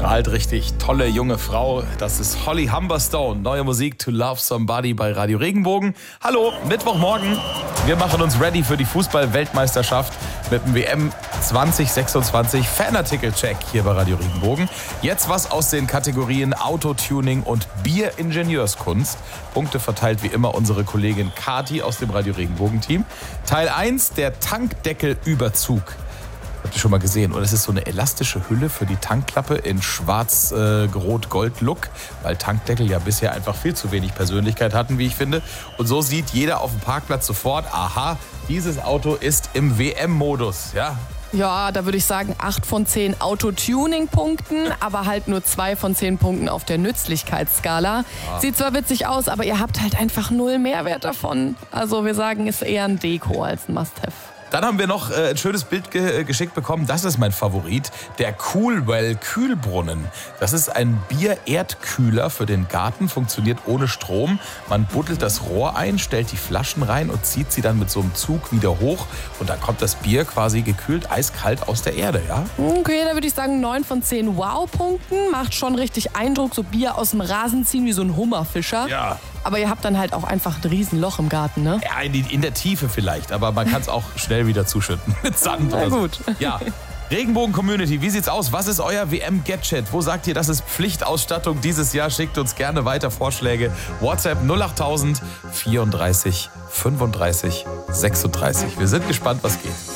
Strahlt richtig. Tolle junge Frau. Das ist Holly Humberstone. Neue Musik To Love Somebody bei Radio Regenbogen. Hallo, Mittwochmorgen. Wir machen uns ready für die Fußball-Weltmeisterschaft mit dem WM 2026 Fanartikel-Check hier bei Radio Regenbogen. Jetzt was aus den Kategorien Autotuning und Bieringenieurskunst. Punkte verteilt wie immer unsere Kollegin Kati aus dem Radio Regenbogen-Team. Teil 1, der Tankdeckelüberzug. Habt ihr schon mal gesehen? Und es ist so eine elastische Hülle für die Tankklappe in schwarz-rot-gold-Look, weil Tankdeckel ja bisher einfach viel zu wenig Persönlichkeit hatten, wie ich finde. Und so sieht jeder auf dem Parkplatz sofort, aha, dieses Auto ist im WM-Modus, ja. Ja, da würde ich sagen 8 von 10 Autotuning-Punkten, aber halt nur 2 von 10 Punkten auf der Nützlichkeitsskala. Ja. Sieht zwar witzig aus, aber ihr habt halt einfach null Mehrwert davon. Also wir sagen, ist eher ein Deko als ein Must-Have. Dann haben wir noch ein schönes Bild geschickt bekommen. Das ist mein Favorit, der Coolwell Kühlbrunnen. Das ist ein Bier-Erdkühler für den Garten, funktioniert ohne Strom. Man buddelt das Rohr ein, stellt die Flaschen rein und zieht sie dann mit so einem Zug wieder hoch. Und dann kommt das Bier quasi gekühlt, eiskalt aus der Erde, ja? Okay, da würde ich sagen 9 von 10 Wow-Punkten. Macht schon richtig Eindruck, so Bier aus dem Rasen ziehen wie so ein Hummerfischer. Ja. Aber ihr habt dann halt auch einfach ein Riesenloch im Garten, ne? Ja, in der Tiefe vielleicht, aber man kann es auch schnell wieder zuschütten mit Sand. Na gut. Ja, Regenbogen-Community, wie sieht's aus? Was ist euer WM-Gadget? Wo sagt ihr, das ist Pflichtausstattung dieses Jahr? Schickt uns gerne weiter Vorschläge. WhatsApp 08000 34 35 36. Wir sind gespannt, was geht.